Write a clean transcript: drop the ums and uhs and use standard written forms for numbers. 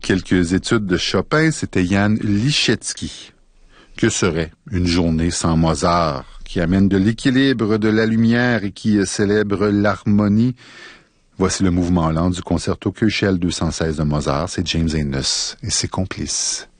Quelques études de Chopin, c'était Jan Liszewski. Que serait une journée sans Mozart, qui amène de l'équilibre, de la lumière et qui célèbre l'harmonie? Voici le mouvement lent du concerto Köchel 216 de Mozart, c'est James Innes et ses complices.